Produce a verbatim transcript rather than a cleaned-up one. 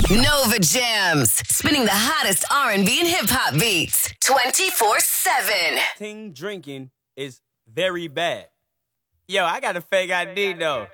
Nova Jams, spinning the hottest R and B and hip-hop beats twenty-four seven. Ting drinking is very bad. Yo, I got a fake I D though.